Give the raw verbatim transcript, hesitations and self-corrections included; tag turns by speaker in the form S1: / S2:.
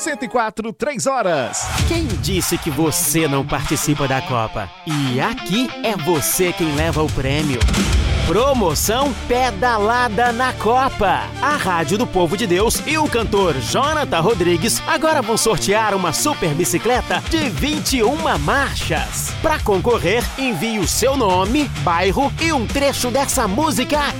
S1: cento e quatro, três horas.
S2: Quem disse que você não participa da Copa? E aqui é você quem leva o prêmio. Promoção Pedalada na Copa. A Rádio do Povo de Deus e o cantor Jonathan Rodrigues agora vão sortear uma super bicicleta de vinte e uma marchas. Para concorrer, envie o seu nome, bairro e um trecho dessa música